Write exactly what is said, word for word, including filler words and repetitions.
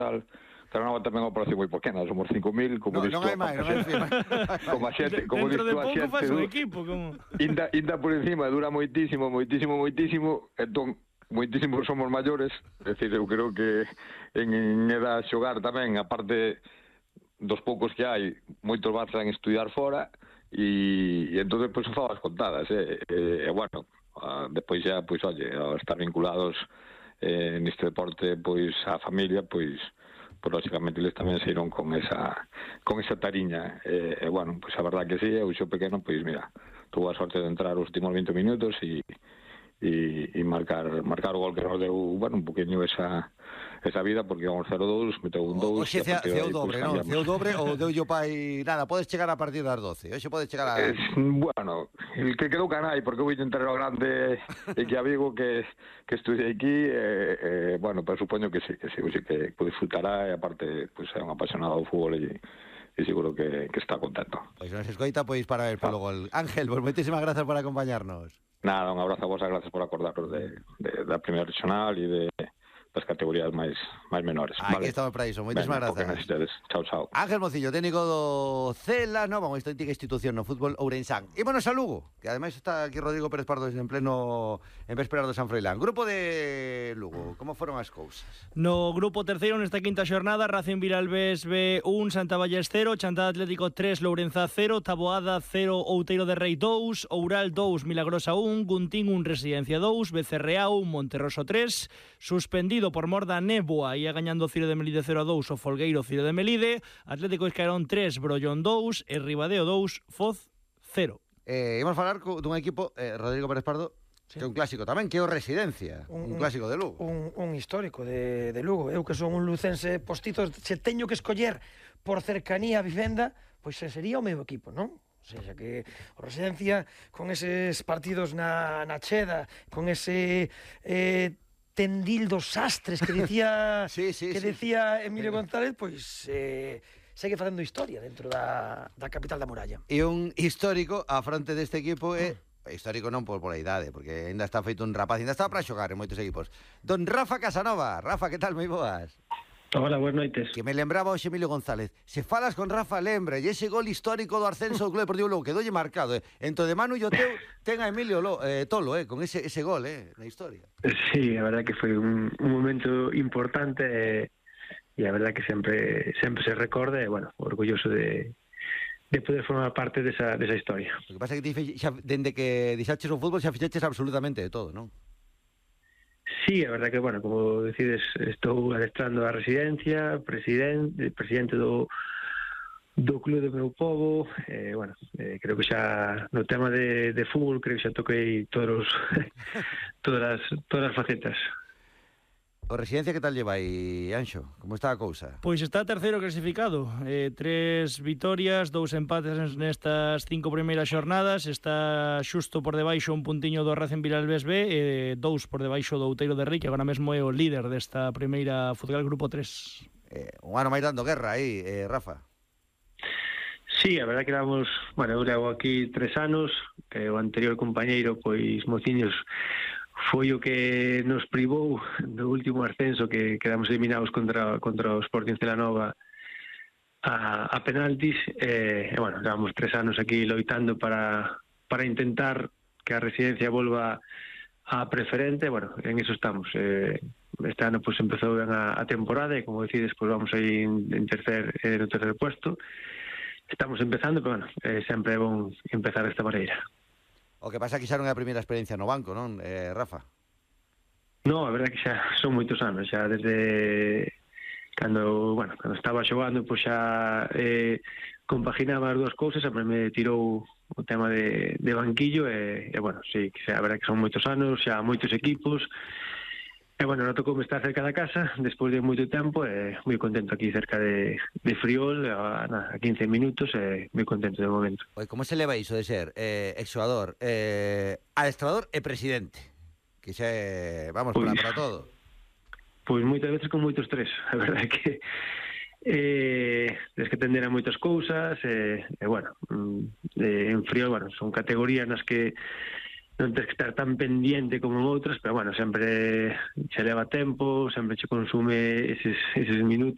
tal. Terranova tamén é unha población moi pequena, somos cinco mil, como no, dixo, non hai máis, non hai máis. como a xente, como dentro de dixo a pouco xente, faz un equipo como... inda, inda por encima, dura moitísimo, moitísimo, moitísimo, entón, moitísimo somos maiores, é dicir, eu creo que en, en edad xogar tamén, aparte dos poucos que hai, moitos van a estudiar fora, e, e entón, pois, pues, son as contadas, e, e, e bueno, a, depois xa, pois, oye, a estar vinculados eh, neste deporte, pois, a familia, pois, pues, lógicamente eles tamén se iron con esa con esa tariña e, eh, eh, bueno, pois pues, a verdad que sí, eu xo pequeno, pois pues, mira, tuve a sorte de entrar os últimos vinte minutos e e, e marcar marcar o gol que nos deu, bueno, un poquinho esa esa vida, porque íbamos cero dous, meteu un dous. Oxe, ceo dobre, pues, non? Ceo dobre ou deu yo pai... Nada, podes chegar a partir das doce. Oxe, podes chegar a... Eh, bueno, el que quedou canai, porque eu vou entrar ao grande e que a Vigo que, que estudiei aquí, eh, eh, bueno, pues supoño que sí, que sí, que, que disfrutará, e aparte, pues, é un apasionado do fútbol e, e seguro que, que está contento. Pois non se escoita, pois para ver polo gol. Ángel, pues, moitísimas grazas por acompañarnos. Nada, un abrazo a vos, gracias por acordaros de, de, da primeira regional e de das categorías máis máis menores. Aquí vale? estamos para iso, moitísimas grazas. Chao, chao. Ángel Mocillo, técnico do Cela Nova, unha histórica institución no fútbol ourensán. Ímonos a Lugo, que ademais está aquí Rodrigo Pérez Pardo en pleno en vésperas do San Froilán. Grupo de Lugo, como foron as cousas? No grupo terceiro nesta quinta xornada, Racing Viralbés B un, Santa Valles cero, Chantada Atlético tres, Lourenza cero, Taboada cero, Outeiro de Rei dous, Oural dous, Milagrosa un, Guntín un, Residencia dous, Becerreau un, Monterroso tres, suspendido por mor da néboa, ia gañando Ciro de Melide cero a dous o Folgueiro Ciro de Melide, Atlético Escarón tres, Brollón dous e Ribadeo dous, Foz cero. Eh, íbamos a falar dun equipo, eh, Rodrigo Pérez Pardo, sí, que é un clásico tamén, que é o Residencia, un, un clásico de Lugo. Un, un histórico de, de Lugo. Eu que son un lucense postizo, se teño que escoller por cercanía a vivenda, pois sería o meu equipo, non? O sea, que o Residencia, con eses partidos na, na Cheda, con ese... Eh, tendil dos sastres que dicía sí, sí, que sí. decía Emilio González, pois eh, segue facendo historia dentro da, da capital da muralla. E un histórico á fronte deste equipo é histórico non por, por a idade, porque ainda está feito un rapaz, ainda está para xogar en moitos equipos. Don Rafa Casanova. Rafa, que tal, moi boas? Hola, buenas noites. Que me lembraba hoxe Emilio González. Se falas con Rafa, lembra, e ese gol histórico do ascenso do Club Deportivo Lugo, quedoulle marcado, eh. Entro de Manu e o teu, ten a Emilio Lo, eh, Tolo, eh, con ese, ese gol, eh, na historia. Sí, a verdad que foi un, un momento importante e, e a verdad que sempre sempre se recorda e, bueno, orgulloso de, de poder formar parte desa, desa historia. O que pasa é que ti, xa, dende que deixaches o fútbol xa fixaches absolutamente de todo, non? Sí, a verdad que, bueno, como decides, estou adestrando a Residencia, presidente, presidente do, do club do meu povo, eh, bueno, eh, creo que xa no tema de, de fútbol, creo que xa toquei todos todas as, todas as facetas. O Residencia que tal lleva aí, Anxo? Como está a cousa? Pois está terceiro clasificado, eh, tres vitorias, dous empates nestas cinco primeiras xornadas, está xusto por debaixo un puntiño do Racing Viralbés B e eh, dous por debaixo do Outeiro de Rei, que agora mesmo é o líder desta primeira futsal grupo tres. Eh, un ano máis dando guerra aí, eh, Rafa. Sí, a verdad que éramos, bueno, eu levo aquí tres anos, que o anterior compañeiro, pois, Mociños, foi o que nos privou do último ascenso, que quedamos eliminados contra, contra o Sporting Celanova a, a penaltis, e, e bueno, levamos tres anos aquí loitando para, para intentar que a Residencia volva a preferente. Bueno, en eso estamos. Eh, este ano pues empezou ben a, a temporada e, como decides, pues vamos aí en, en tercer, eh, no tercer puesto. Estamos empezando, pero bueno, eh, sempre é bon empezar desta maneira. O que pasa é que xa non é a primeira experiencia no banco, non, eh, Rafa? No, a verdade que xa son moitos anos, xa desde cando, bueno, cando estaba xogando, pois xa eh, compaginaba as dúas cousas, sempre me tirou o tema de, de banquillo e, e bueno, sí, que xa, a verdade que son moitos anos, xa moitos equipos. E, bueno, non tocoume estar cerca da casa despois de moito tempo e moi contento aquí cerca de, de Friol, a, a quince minutos, e moi contento de momento. Oi, como se leva iso de ser eh, exxogador, eh, adestrador e presidente? Que xa é, vamos, para, para todo. Pois moitas veces con moito estrés, a verdade é que eh, tens que atender a moitas cousas e, e bueno, eh, en Friol, bueno, son categorías nas que non tens que estar tan pendiente como en outras, pero bueno, sempre che leva tempo, sempre che consume eses, eses minutos